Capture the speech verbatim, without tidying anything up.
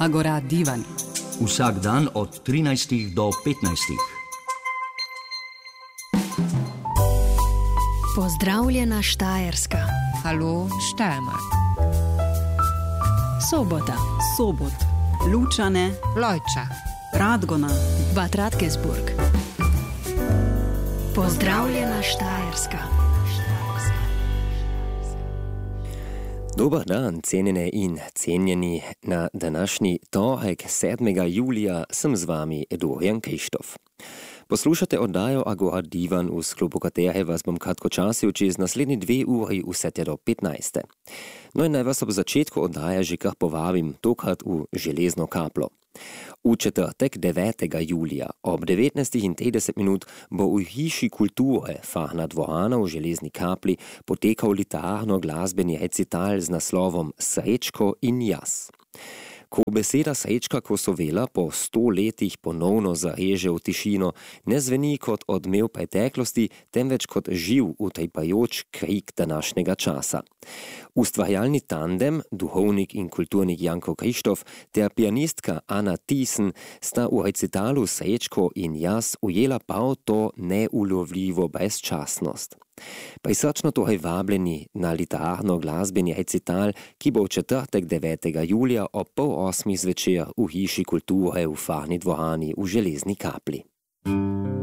Agora Divan. Vsak dan od trinajstih do petnajstih. Pozdravljena Štajerska. Halo Steiermark. Sobota. Sobot. Lučane. Lojča. Radgona. Bad Radkersburg. Pozdravljena Štajerska. Dobar dan, cenjene in cenjeni. Na današnji torek, sedmega julija, sem z vami Dorian Krištof. Poslušate oddajo Agora Divan, v sklopu katere vas bom kratko časil čez naslednji dve uri vse te do petnajste. No in naj vas ob začetku oddaje že kar povabim, tokrat v Železno kaplo. V četrtek, devetega julija, ob devetnajstih in trideset minut bo v Hiši kulture Farna dvorana v Železni kapli potekal literarno-glasbeni recital z naslovom Srečko in jaz. Ko beseda Srečka Kosovela po sto letih ponovno zareže v tišino, ne zveni kot odmev preteklosti, temveč kot živ utripajoč krik današnjega časa. Ustvarjalni tandem, duhovnik in kulturnik Janko Krištof ter pianistka Ana Thyssen sta v recitalu Srečko in jaz ujela prav to neulovljivo brezčasnost. Prisrčno torej vabljeni na literarno-glasbeni recital, ki bo v četrtek devetega julija ob pol osmih zvečer v Hiši kulture v Farni dvorani v Železni kapli.